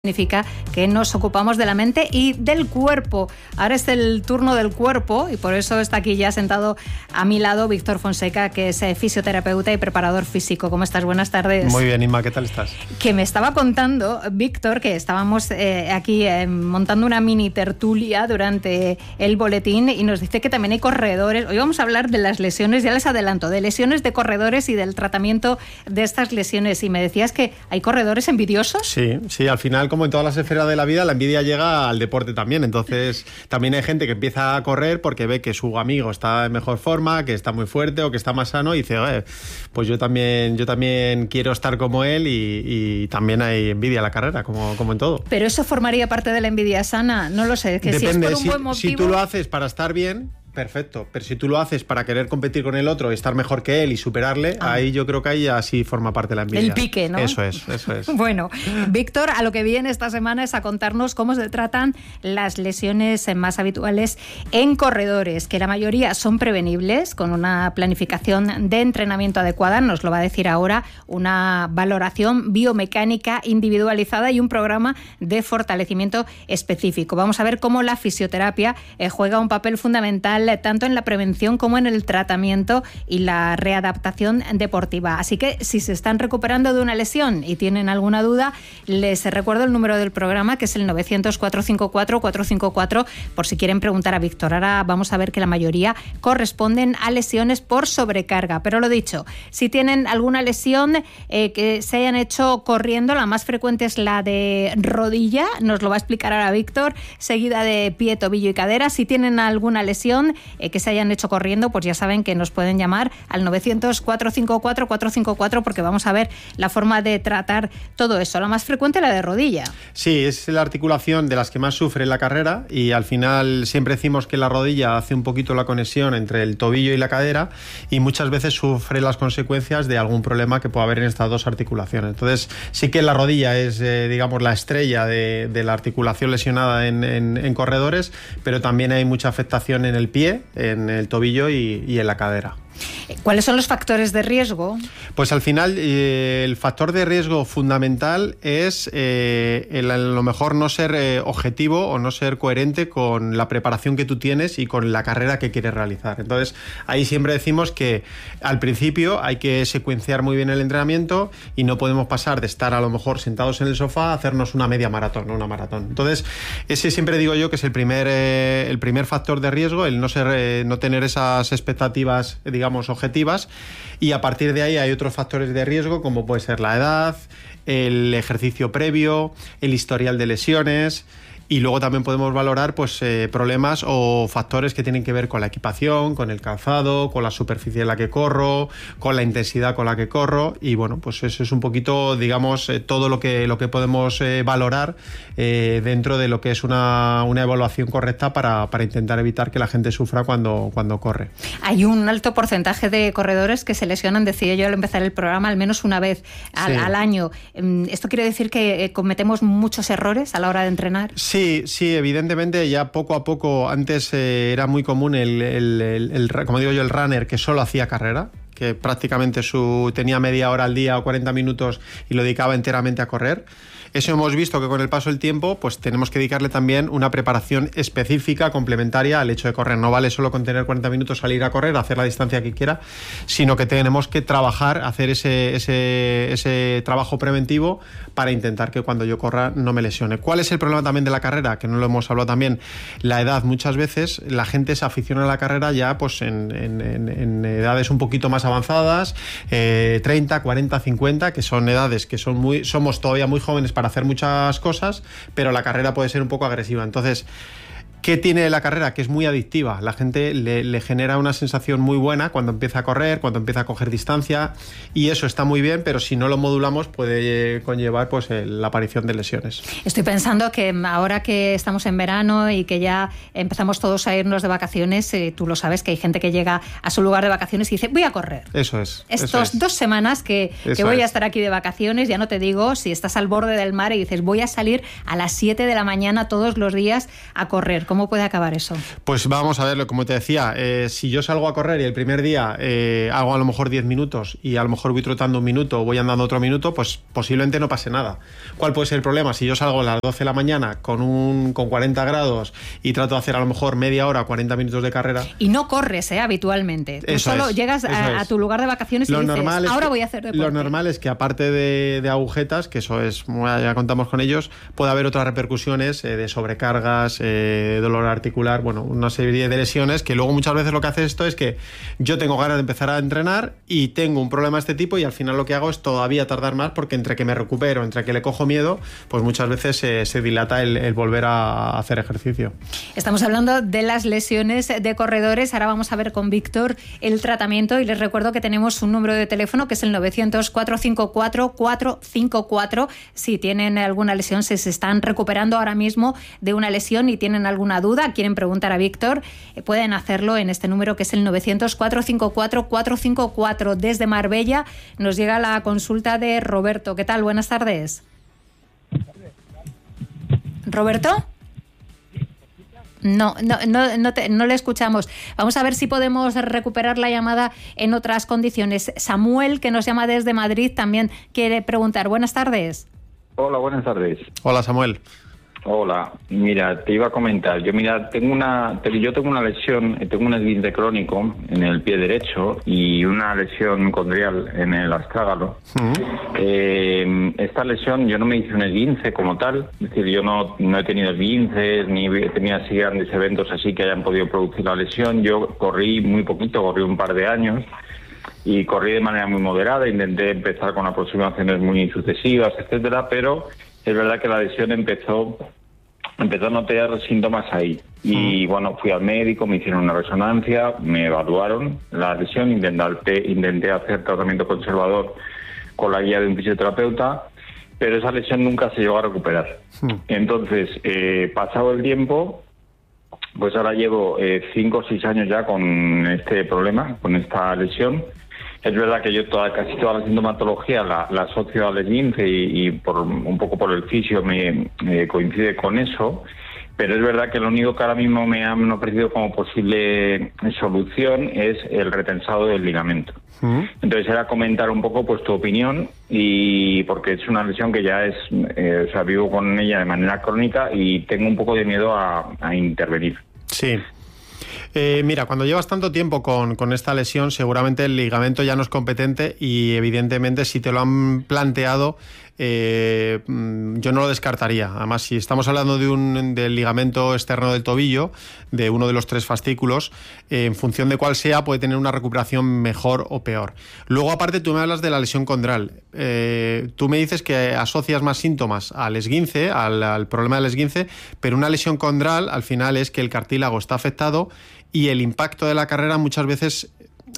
Significa que nos ocupamos de la mente y del cuerpo. Ahora es el turno del cuerpo y por eso está aquí ya sentado a mi lado Víctor Fonseca, que es fisioterapeuta y preparador físico. ¿Cómo estás? Buenas tardes. Muy bien, Inma, ¿qué tal estás? Que me estaba contando, Víctor, que estábamos aquí montando una mini tertulia durante el boletín y nos dice que también hay corredores. Hoy vamos a hablar de las lesiones, ya les adelanto, de lesiones de corredores y del tratamiento de estas lesiones. Y me decías que hay corredores envidiosos. Sí, al final, como en todas las esferas de la vida, la envidia llega al deporte también. Entonces, también hay gente que empieza a correr porque ve que su amigo está en mejor forma, que está muy fuerte o que está más sano y dice, pues yo también quiero estar como él y también hay envidia en la carrera, como en todo. Pero eso formaría parte de la envidia sana, no lo sé. Que depende, si es por un buen motivo... si tú lo haces para estar bien... Perfecto, pero si tú lo haces para querer competir con el otro, estar mejor que él y superarle, ahí yo creo que ahí así forma parte de la envidia. El pique, ¿no? Eso es. Bueno, Víctor, a lo que viene esta semana es a contarnos cómo se tratan las lesiones más habituales en corredores, que la mayoría son prevenibles con una planificación de entrenamiento adecuada, nos lo va a decir ahora, una valoración biomecánica individualizada y un programa de fortalecimiento específico. Vamos a ver cómo la fisioterapia juega un papel fundamental tanto en la prevención como en el tratamiento y la readaptación deportiva. Así que si se están recuperando de una lesión y tienen alguna duda, les recuerdo el número del programa, que es el 900-454-454, por si quieren preguntar a Víctor. Ahora vamos a ver que la mayoría corresponden a lesiones por sobrecarga. Pero lo dicho, si tienen alguna lesión que se hayan hecho corriendo, la más frecuente es la de rodilla, nos lo va a explicar ahora Víctor, seguida de pie, tobillo y cadera. Si tienen alguna lesión que se hayan hecho corriendo, pues ya saben que nos pueden llamar al 900-454-454 porque vamos a ver la forma de tratar todo eso. La más frecuente, la de rodilla. Sí, es la articulación de las que más sufre en la carrera y al final siempre decimos que la rodilla hace un poquito la conexión entre el tobillo y la cadera y muchas veces sufre las consecuencias de algún problema que pueda haber en estas dos articulaciones. Entonces sí que la rodilla es, digamos, la estrella de la articulación lesionada en corredores, pero también hay mucha afectación en el pie, en el tobillo y en la cadera. ¿Cuáles son los factores de riesgo? Pues al final el factor de riesgo fundamental es a lo mejor no ser objetivo o no ser coherente con la preparación que tú tienes y con la carrera que quieres realizar. Entonces ahí siempre decimos que al principio hay que secuenciar muy bien el entrenamiento y no podemos pasar de estar a lo mejor sentados en el sofá a hacernos una media maratón, no una maratón. Entonces ese siempre digo yo que es el primer factor de riesgo, el no tener esas expectativas, digamos, objetivas, y a partir de ahí hay otros factores de riesgo como puede ser la edad, el ejercicio previo, el historial de lesiones. Y luego también podemos valorar problemas o factores que tienen que ver con la equipación, con el calzado, con la superficie en la que corro, con la intensidad con la que corro. Y bueno, pues eso es un poquito, digamos, todo lo que podemos valorar dentro de lo que es una evaluación correcta para intentar evitar que la gente sufra cuando corre. Hay un alto porcentaje de corredores que se lesionan, decía yo al empezar el programa, al menos una vez al año. ¿Esto quiere decir que cometemos muchos errores a la hora de entrenar? Sí, evidentemente ya poco a poco. Antes era muy común como digo yo, el runner que solo hacía carrera, que prácticamente tenía media hora al día o 40 minutos y lo dedicaba enteramente a correr. Eso hemos visto que con el paso del tiempo pues tenemos que dedicarle también una preparación específica, complementaria al hecho de correr. No vale solo con tener 40 minutos salir a correr, hacer la distancia que quiera, sino que tenemos que trabajar, hacer ese trabajo preventivo para intentar que cuando yo corra no me lesione. ¿Cuál es el problema también de la carrera? Que no lo hemos hablado también. La edad. Muchas veces la gente se aficiona a la carrera ya pues en edades un poquito más avanzadas, 30, 40, 50, que son edades que somos todavía muy jóvenes para hacer muchas cosas, pero la carrera puede ser un poco agresiva. Entonces, ¿qué tiene la carrera? Que es muy adictiva. La gente le genera una sensación muy buena cuando empieza a correr, cuando empieza a coger distancia, y eso está muy bien, pero si no lo modulamos puede conllevar la aparición de lesiones. Estoy pensando que ahora que estamos en verano y que ya empezamos todos a irnos de vacaciones, tú lo sabes que hay gente que llega a su lugar de vacaciones y dice, voy a correr. Eso es. Estos 2 semanas que voy a estar aquí de vacaciones, ya no te digo si estás al borde del mar y dices, voy a salir a las 7 de la mañana todos los días a correr. ¿Cómo puede acabar eso? Pues vamos a verlo, como te decía, si yo salgo a correr y el primer día hago a lo mejor 10 minutos y a lo mejor voy trotando un minuto o voy andando otro minuto, pues posiblemente no pase nada. ¿Cuál puede ser el problema? Si yo salgo a las 12 de la mañana con 40 grados y trato de hacer a lo mejor media hora, 40 minutos de carrera... Y no corres habitualmente. Tú eso solo es, llegas a tu lugar de vacaciones y dices, ahora voy a hacer deporte. Lo normal es que aparte de agujetas, que eso es, ya contamos con ellos, puede haber otras repercusiones de sobrecargas, dolor articular, bueno, una serie de lesiones que luego muchas veces lo que hace esto es que yo tengo ganas de empezar a entrenar y tengo un problema de este tipo y al final lo que hago es todavía tardar más porque entre que me recupero, entre que le cojo miedo, pues muchas veces se dilata el volver a hacer ejercicio. Estamos hablando de las lesiones de corredores. Ahora vamos a ver con Víctor el tratamiento y les recuerdo que tenemos un número de teléfono que es el 900-454-454. Si tienen alguna lesión, si se están recuperando ahora mismo de una lesión y tienen alguna duda, quieren preguntar a Víctor, pueden hacerlo en este número que es el 900-454-454. Desde Marbella nos llega la consulta de Roberto. ¿Qué tal? Buenas tardes. ¿Roberto? No le escuchamos. Vamos a ver si podemos recuperar la llamada en otras condiciones. Samuel, que nos llama desde Madrid, también quiere preguntar. Buenas tardes. Hola, buenas tardes. Hola, Samuel. Hola, mira, te iba a comentar. Yo tengo una lesión, tengo un esguince crónico en el pie derecho y una lesión condrial en el astrágalo. Esta lesión, yo no me hice un esguince como tal, es decir, yo no he tenido esguinces ni he tenido así grandes eventos así que hayan podido producir la lesión. Yo corrí muy poquito, corrí un par de años y corrí de manera muy moderada, intenté empezar con aproximaciones muy sucesivas, etcétera, pero es verdad que la lesión empezó a notar síntomas ahí. Y bueno, fui al médico, me hicieron una resonancia, me evaluaron la lesión, intenté hacer tratamiento conservador con la guía de un fisioterapeuta, pero esa lesión nunca se llegó a recuperar. Entonces, pasado el tiempo, pues ahora llevo 5 o 6 años ya con este problema, con esta lesión. Es verdad que yo casi toda la sintomatología la asocio al esguince y un poco por el fisio me coincide con eso, pero es verdad que lo único que ahora mismo me han ofrecido como posible solución es el retensado del ligamento. Entonces era comentar un poco pues tu opinión, y porque es una lesión que ya es, vivo con ella de manera crónica y tengo un poco de miedo a intervenir. Sí. Mira, cuando llevas tanto tiempo con esta lesión, seguramente el ligamento ya no es competente y evidentemente si te lo han planteado, yo no lo descartaría. Además, si estamos hablando del ligamento externo del tobillo, de uno de los 3 fascículos, en función de cuál sea, puede tener una recuperación mejor o peor. Luego, aparte, tú me hablas de la lesión condral. Tú me dices que asocias más síntomas al esguince, al problema del esguince, pero una lesión condral al final es que el cartílago está afectado y el impacto de la carrera muchas veces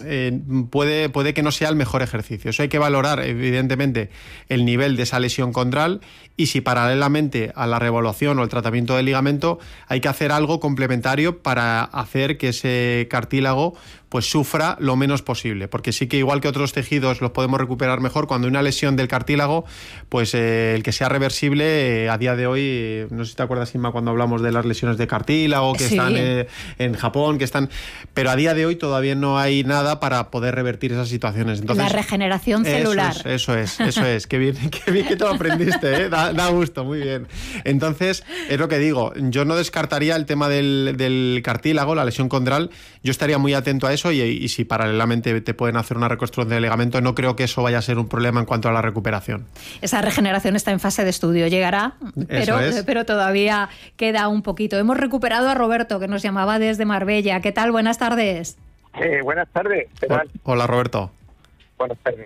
puede que no sea el mejor ejercicio. Eso hay que valorar, evidentemente, el nivel de esa lesión condral y si paralelamente a la reevaluación o el tratamiento del ligamento hay que hacer algo complementario para hacer que ese cartílago pues sufra lo menos posible, porque sí que igual que otros tejidos los podemos recuperar mejor, cuando hay una lesión del cartílago, pues el que sea reversible, a día de hoy, no sé si te acuerdas, Inma, cuando hablamos de las lesiones de cartílago que están en Japón, pero a día de hoy todavía no hay nada para poder revertir esas situaciones. Entonces, la regeneración celular. Eso es. Qué bien que te lo aprendiste, ¿eh? Da gusto, muy bien. Entonces, es lo que digo, yo no descartaría el tema del cartílago, la lesión condral, yo estaría muy atento a eso y si paralelamente te pueden hacer una reconstrucción del ligamento, no creo que eso vaya a ser un problema en cuanto a la recuperación. Esa regeneración está en fase de estudio, llegará, pero todavía queda un poquito. Hemos recuperado a Roberto, que nos llamaba desde Marbella. ¿Qué tal? Buenas tardes. Buenas tardes. ¿Qué tal? Hola, Roberto. Buenas tardes.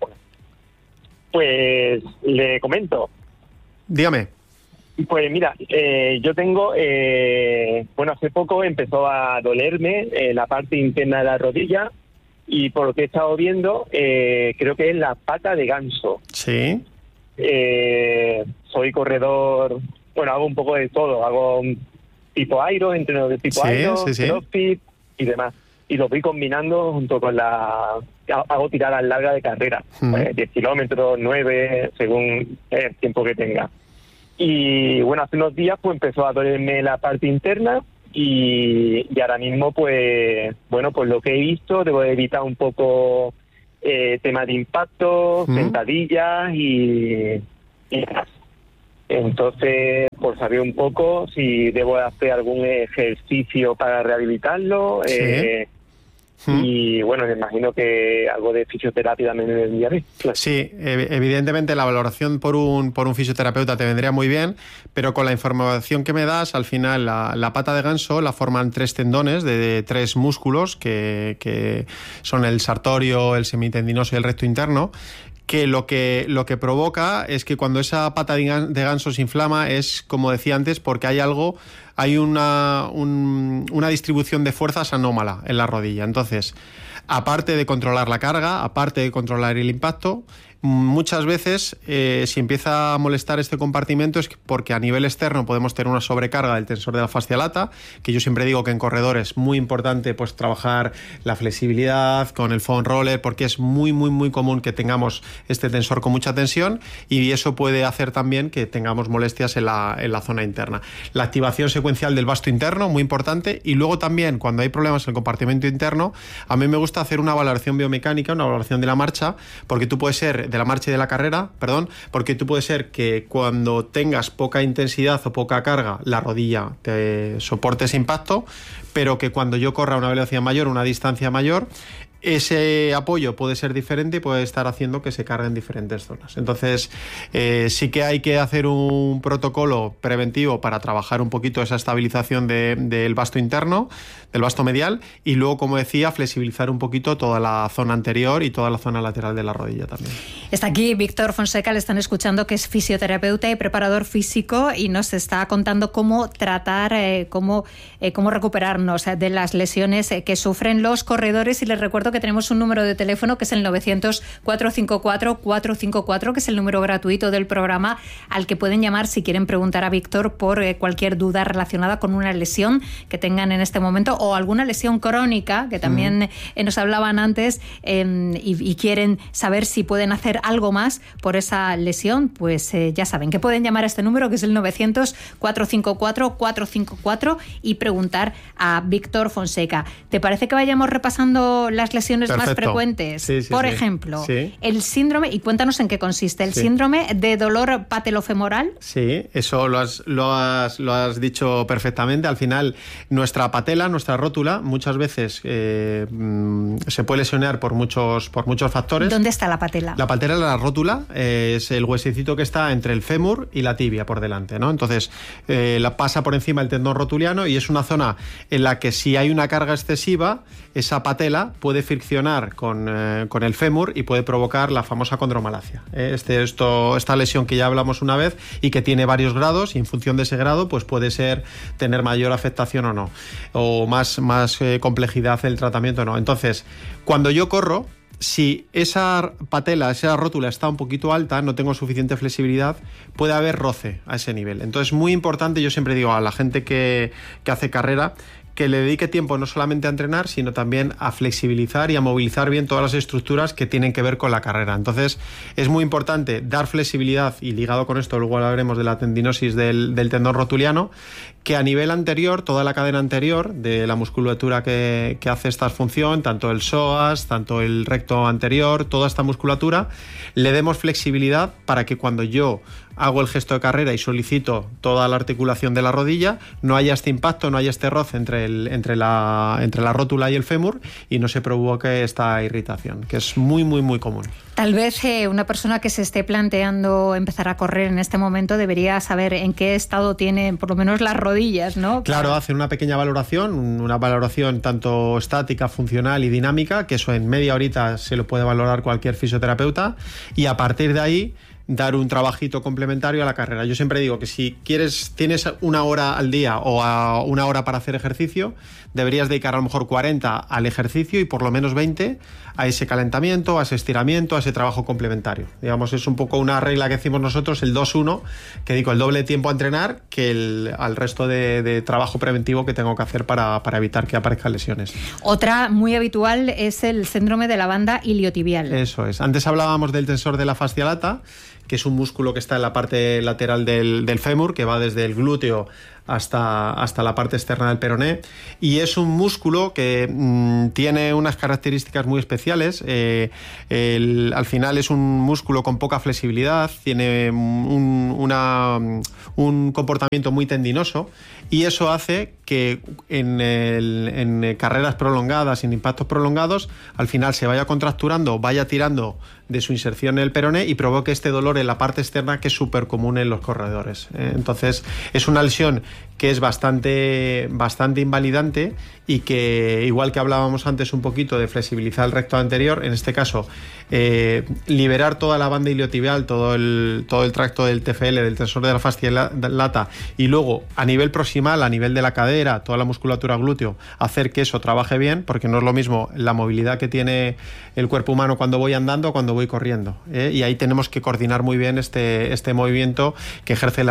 Pues le comento. Dígame. Pues mira, yo tengo, hace poco empezó a dolerme la parte interna de la rodilla y por lo que he estado viendo, creo que es la pata de ganso. Sí. Soy corredor, hago un poco de todo, hago tipo aero, entreno de tipo aero, crossfit y demás. Y lo voy combinando junto con hago tiradas largas de carrera, 10 kilómetros, 9, según el tiempo que tenga. Y bueno, hace unos días pues empezó a dolerme la parte interna y ahora mismo pues bueno, pues lo que he visto, debo evitar un poco tema de impacto, sentadillas y más. Entonces, por saber un poco si debo hacer algún ejercicio para rehabilitarlo. Sí. Y bueno, me imagino que algo de fisioterapia también me vendría bien. Claro. Sí, evidentemente la valoración por un fisioterapeuta te vendría muy bien, pero con la información que me das, al final la pata de ganso la forman 3 tendones de 3 músculos que son el sartorio, el semitendinoso y el recto interno, que lo que provoca es que cuando esa pata de ganso se inflama es, como decía antes, porque hay una distribución de fuerzas anómala en la rodilla. Entonces, aparte de controlar la carga, aparte de controlar el impacto, muchas veces si empieza a molestar este compartimento es porque a nivel externo podemos tener una sobrecarga del tensor de la fascia lata, que yo siempre digo que en corredores es muy importante pues trabajar la flexibilidad con el foam roller, porque es muy muy muy común que tengamos este tensor con mucha tensión, y eso puede hacer también que tengamos molestias en la zona interna. La activación secuencial del vasto interno, muy importante, y luego también cuando hay problemas en el compartimento interno, a mí me gusta hacer una valoración biomecánica, una valoración de la marcha, porque tú puedes ser de la marcha y de la carrera, porque tú puede ser que cuando tengas poca intensidad o poca carga, la rodilla te soporte ese impacto, pero que cuando yo corra a una velocidad mayor, una distancia mayor, ese apoyo puede ser diferente y puede estar haciendo que se carguen diferentes zonas. Entonces, sí que hay que hacer un protocolo preventivo para trabajar un poquito esa estabilización del vasto interno, del vasto medial, y luego, como decía, flexibilizar un poquito toda la zona anterior y toda la zona lateral de la rodilla también. Está aquí Víctor Fonseca, le están escuchando, que es fisioterapeuta y preparador físico, y nos está contando cómo tratar, cómo recuperarnos de las lesiones que sufren los corredores. Y les recuerdo que tenemos un número de teléfono que es el 900-454-454, que es el número gratuito del programa al que pueden llamar si quieren preguntar a Víctor por cualquier duda relacionada con una lesión que tengan en este momento, o alguna lesión crónica que también nos hablaban antes, y quieren saber si pueden hacer algo más por esa lesión. Pues ya saben que pueden llamar a este número, que es el 900-454-454, y preguntar a Víctor Fonseca. ¿Te parece que vayamos repasando las lesiones más frecuentes? Sí, por ejemplo, el síndrome, y cuéntanos en qué consiste, el síndrome de dolor patelofemoral. Sí, eso lo has dicho perfectamente. Al final, nuestra patela, nuestra rótula, muchas veces se puede lesionar por muchos factores. ¿Dónde está la patela? La patela, la rótula, es el huesecito que está entre el fémur y la tibia por delante, ¿no? Entonces, la pasa por encima del tendón rotuliano, y es una zona en la que si hay una carga excesiva, esa patela puede friccionar con el fémur y puede provocar la famosa condromalacia. Esta lesión que ya hablamos una vez y que tiene varios grados, y en función de ese grado pues puede tener mayor afectación o no, o más complejidad el tratamiento o no. Entonces, cuando yo corro, si esa patela, esa rótula está un poquito alta, no tengo suficiente flexibilidad, puede haber roce a ese nivel. Entonces, muy importante, yo siempre digo a la gente que hace carrera, que le dedique tiempo no solamente a entrenar, sino también a flexibilizar y a movilizar bien todas las estructuras que tienen que ver con la carrera. Entonces, es muy importante dar flexibilidad, y ligado con esto, luego hablaremos de la tendinosis del tendón rotuliano, que a nivel anterior, toda la cadena anterior de la musculatura que hace esta función, tanto el psoas, tanto el recto anterior, toda esta musculatura, le demos flexibilidad para que cuando yo hago el gesto de carrera y solicito toda la articulación de la rodilla, no haya este impacto, no haya este roce entre la rótula y el fémur, y no se provoque esta irritación, que es muy, muy, muy común. Tal vez una persona que se esté planteando empezar a correr en este momento debería saber en qué estado tiene por lo menos las rodillas, ¿no? Claro, hacer una pequeña valoración tanto estática, funcional y dinámica, que eso en media horita se lo puede valorar cualquier fisioterapeuta, y a partir de ahí dar un trabajito complementario a la carrera. Yo siempre digo que si tienes una hora al día o una hora para hacer ejercicio, deberías dedicar a lo mejor 40 al ejercicio y por lo menos 20 a ese calentamiento, a ese estiramiento, a ese trabajo complementario. Digamos, es un poco una regla que decimos nosotros, el 2-1, que digo el doble tiempo a entrenar que al resto de trabajo preventivo que tengo que hacer para evitar que aparezcan lesiones. Otra muy habitual es el síndrome de la banda iliotibial. Eso es. Antes hablábamos del tensor de la fascia lata, que es un músculo que está en la parte lateral del fémur, que va desde el glúteo hasta la parte externa del peroné, y es un músculo que tiene unas características muy especiales. Al final es un músculo con poca flexibilidad, tiene un comportamiento muy tendinoso, y eso hace que en carreras prolongadas, en impactos prolongados, al final se vaya contracturando, vaya tirando de su inserción en el peroné y provoque este dolor en la parte externa, que es súper común en los corredores. Entonces es una lesión que es bastante invalidante, y que, igual que hablábamos antes un poquito de flexibilizar el recto anterior, en este caso liberar toda la banda iliotibial, todo el tracto del TFL, del tensor de la fascia lata, y luego a nivel proximal, a nivel de la cadera, toda la musculatura glúteo, hacer que eso trabaje bien, porque no es lo mismo la movilidad que tiene el cuerpo humano cuando voy andando, cuando voy corriendo, y ahí tenemos que coordinar muy bien este movimiento que ejerce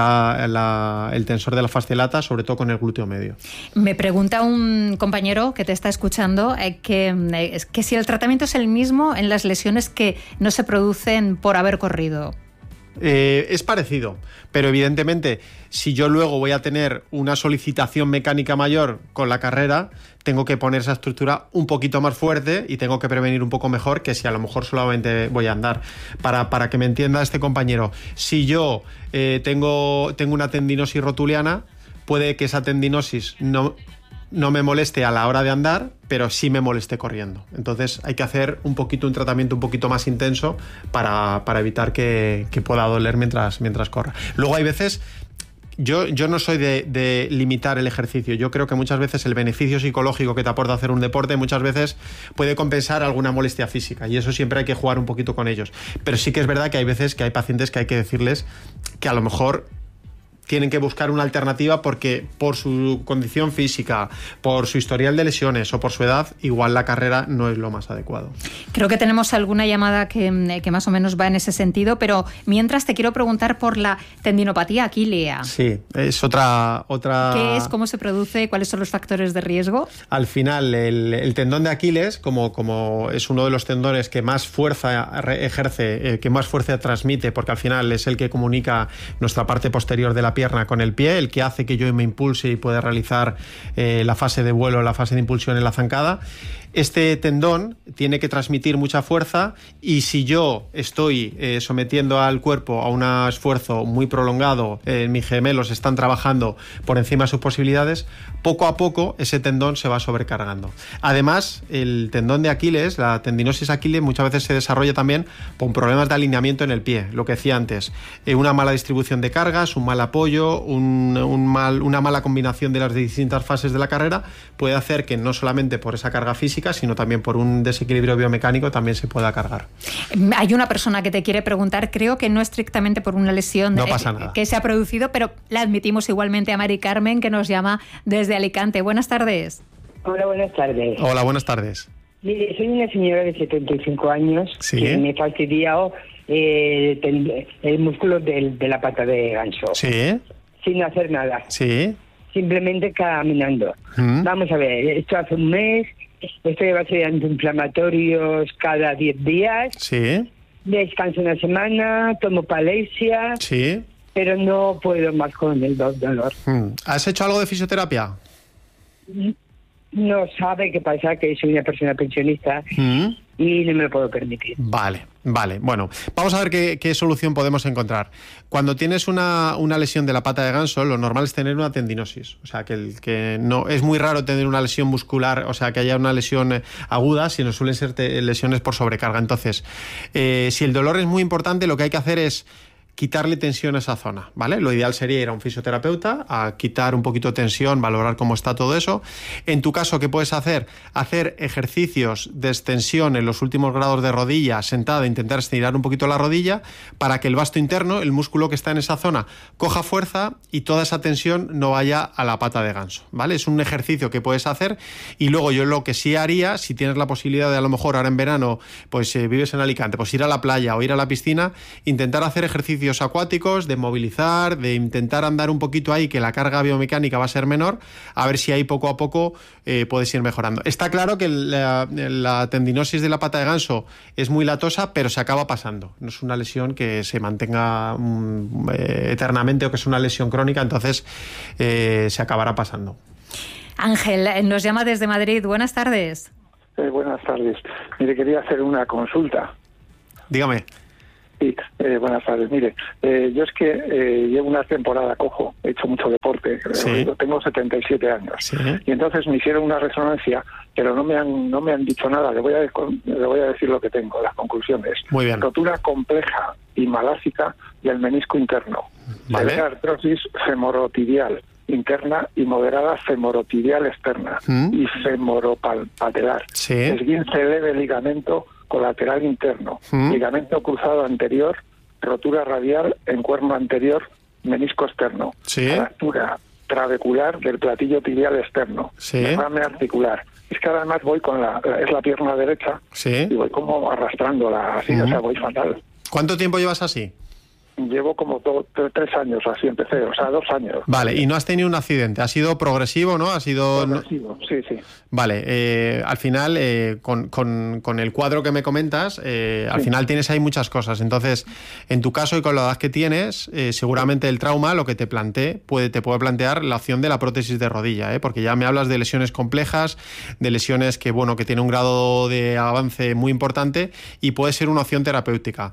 el tensor de la fascia lata, sobre todo con el glúteo medio. Me pregunta un compañero que te está escuchando que si el tratamiento es el mismo en las lesiones que no se producen por haber corrido. Es parecido, pero evidentemente si yo luego voy a tener una solicitación mecánica mayor con la carrera, tengo que poner esa estructura un poquito más fuerte y tengo que prevenir un poco mejor que si a lo mejor solamente voy a andar. Para que me entienda este compañero, si yo tengo una tendinosis rotuliana, puede que esa tendinosis no me moleste a la hora de andar, pero sí me moleste corriendo. Entonces hay que hacer un tratamiento un poquito más intenso para evitar que pueda doler mientras corra. Luego hay veces... Yo no soy de limitar el ejercicio. Yo creo que muchas veces el beneficio psicológico que te aporta hacer un deporte muchas veces puede compensar alguna molestia física, y eso siempre hay que jugar un poquito con ellos. Pero sí que es verdad que hay veces que hay pacientes que hay que decirles que a lo mejor tienen que buscar una alternativa, porque por su condición física, por su historial de lesiones o por su edad, igual la carrera no es lo más adecuado. Creo que tenemos alguna llamada que más o menos va en ese sentido, pero mientras te quiero preguntar por la tendinopatía aquilea. Sí, es otra... ¿Qué es? ¿Cómo se produce? ¿Cuáles son los factores de riesgo? Al final, el tendón de Aquiles, como es uno de los tendones que más fuerza ejerce, que más fuerza transmite, porque al final es el que comunica nuestra parte posterior de la pierna con el pie, el que hace que yo me impulse y pueda realizar la fase de vuelo, la fase de impulsión en la zancada. Este tendón tiene que transmitir mucha fuerza, y si yo estoy sometiendo al cuerpo a un esfuerzo muy prolongado, mis gemelos están trabajando por encima de sus posibilidades, poco a poco ese tendón se va sobrecargando. Además, el tendón de Aquiles, la tendinosis Aquiles, muchas veces se desarrolla también con problemas de alineamiento en el pie, lo que decía antes, una mala distribución de cargas, un mal apoyo, una mala combinación de las distintas fases de la carrera puede hacer que no solamente por esa carga física, sino también por un desequilibrio biomecánico también se pueda cargar. Hay una persona que te quiere preguntar, creo que no estrictamente por una lesión no pasa nada, que se ha producido, pero la admitimos igualmente a Mari Carmen, que nos llama desde Alicante. Buenas tardes. Hola, buenas tardes. Hola, buenas tardes. Mire, soy una señora de 75 años, ¿sí?, que me he fastidiado el músculo de la pata de ganso. Sí. Sin hacer nada. Sí. Simplemente caminando. Vamos a ver, esto hace un mes, estoy a base de antiinflamatorios cada 10 días. Sí. Descanso una semana, tomo Palesia. Sí. Pero no puedo más con el dolor. ¿Has hecho algo de fisioterapia? No sabe qué pasa, que soy una persona pensionista y no me lo puedo permitir. Vale. Bueno, vamos a ver qué solución podemos encontrar. Cuando tienes una lesión de la pata de ganso, lo normal es tener una tendinosis. O sea, que no es muy raro tener una lesión muscular, o sea, que haya una lesión aguda, sino suelen ser lesiones por sobrecarga. Entonces, si el dolor es muy importante, lo que hay que hacer es quitarle tensión a esa zona, ¿vale? Lo ideal sería ir a un fisioterapeuta a quitar un poquito de tensión, valorar cómo está todo eso. En tu caso, ¿qué puedes hacer? Hacer ejercicios de extensión en los últimos grados de rodilla, sentada, intentar estirar un poquito la rodilla para que el vasto interno, el músculo que está en esa zona, coja fuerza y toda esa tensión no vaya a la pata de ganso, ¿vale? Es un ejercicio que puedes hacer. Y luego yo lo que sí haría, si tienes la posibilidad de, a lo mejor ahora en verano, pues vives en Alicante, pues ir a la playa o ir a la piscina, intentar hacer ejercicios ejercicios acuáticos, de movilizar, de intentar andar un poquito ahí, que la carga biomecánica va a ser menor, a ver si ahí poco a poco puedes ir mejorando. Está claro que la tendinosis de la pata de ganso es muy latosa, pero se acaba pasando. No es una lesión que se mantenga eternamente o que es una lesión crónica, entonces se acabará pasando. Ángel nos llama desde Madrid. Buenas tardes. Buenas tardes. Mire, quería hacer una consulta. Dígame. Sí, buenas tardes. Mire, yo es que llevo una temporada cojo, he hecho mucho deporte, sí. Tengo 77 años. Sí. Y entonces me hicieron una resonancia, pero no me han dicho nada. Le voy a decir lo que tengo, las conclusiones. Muy bien. Rotura compleja y malácica del menisco interno. Vale. Severa artrosis femorotibial interna y moderada femorotibial externa y femoropatelar. Sí. Esguince leve ligamento colateral interno, ligamento cruzado anterior, rotura radial en cuerno anterior, menisco externo, sí. fractura trabecular del platillo tibial externo, derrame articular. Es que además voy con es la pierna derecha, sí. Y voy como arrastrándola así, o sea, voy fatal. ¿Cuánto tiempo llevas así? Llevo como 3 años, así empecé, o sea, 2 años. Vale, y no has tenido un accidente, ha sido progresivo, ¿no? Ha sido progresivo, sí. Vale, al final, con el cuadro que me comentas, al final tienes ahí muchas cosas. Entonces, en tu caso y con la edad que tienes, seguramente el trauma, lo que te puede plantear la opción de la prótesis de rodilla, porque ya me hablas de lesiones complejas, de lesiones que tienen un grado de avance muy importante y puede ser una opción terapéutica.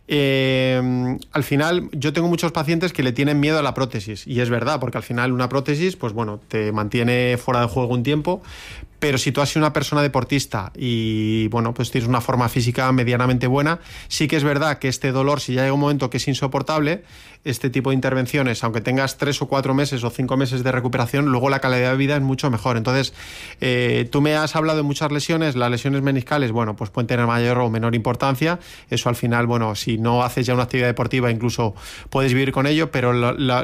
Al final yo tengo muchos pacientes que le tienen miedo a la prótesis y es verdad, porque al final una prótesis te mantiene fuera de juego un tiempo, pero si tú has sido una persona deportista y pues tienes una forma física medianamente buena, sí que es verdad que este dolor, si ya llega un momento que es insoportable, este tipo de intervenciones, aunque tengas 3 o 4 meses o 5 meses de recuperación, luego la calidad de vida es mucho mejor. Entonces, tú me has hablado de muchas lesiones, las lesiones meniscales, pues pueden tener mayor o menor importancia, eso al final, si no haces ya una actividad deportiva, incluso puedes vivir con ello, pero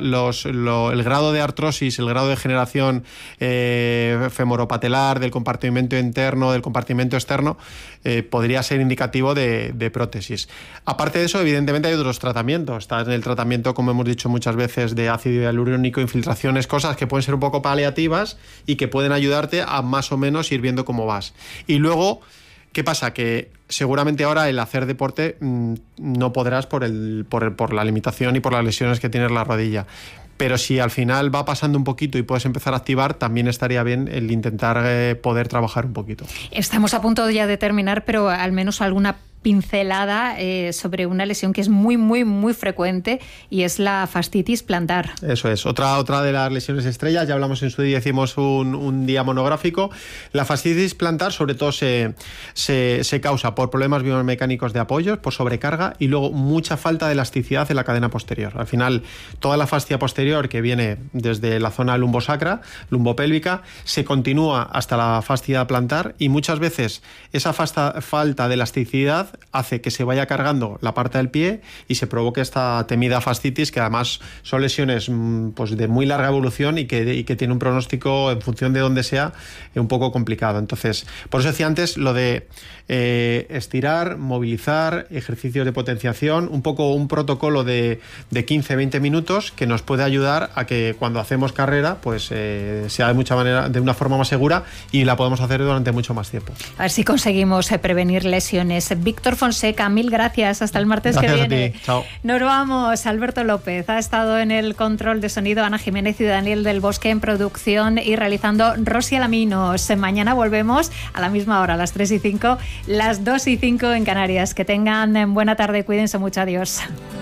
el grado de artrosis, el grado de degeneración femoropatelar, del compartimento interno, del compartimento externo, podría ser indicativo de prótesis. Aparte de eso, evidentemente hay otros tratamientos. Está en el tratamiento, como hemos dicho muchas veces, de ácido hialurónico, infiltraciones, cosas que pueden ser un poco paliativas y que pueden ayudarte a más o menos ir viendo cómo vas. Y luego, ¿qué pasa? Que seguramente ahora el hacer deporte no podrás por la limitación y por las lesiones que tienes la rodilla. Pero si al final va pasando un poquito y puedes empezar a activar, también estaría bien el intentar poder trabajar un poquito. Estamos a punto ya de terminar, pero al menos alguna pincelada sobre una lesión que es muy, muy, muy frecuente y es la fascitis plantar. Eso es, otra de las lesiones estrellas, ya hablamos en su día, hicimos un día monográfico. La fascitis plantar sobre todo se causa por problemas biomecánicos de apoyos, por sobrecarga y luego mucha falta de elasticidad en la cadena posterior. Al final, toda la fascia posterior que viene desde la zona lumbosacra, lumbopélvica, se continúa hasta la fascia plantar y muchas veces esa falta de elasticidad hace que se vaya cargando la parte del pie y se provoque esta temida fascitis, que además son lesiones de muy larga evolución y que tiene un pronóstico, en función de dónde sea, un poco complicado. Entonces, por eso decía antes lo de estirar, movilizar, ejercicios de potenciación, un poco un protocolo de 15-20 minutos que nos puede ayudar a que cuando hacemos carrera sea de una forma más segura y la podemos hacer durante mucho más tiempo. A ver si conseguimos prevenir lesiones. Víctor Fonseca, mil gracias. Hasta el martes que viene. Gracias a ti. Chao. Nos vamos. Alberto López ha estado en el control de sonido, Ana Jiménez y Daniel del Bosque en producción y realizando Rosy Alaminos. Mañana volvemos a la misma hora, a las 3:05, las 2:05 en Canarias. Que tengan buena tarde. Cuídense mucho. Adiós.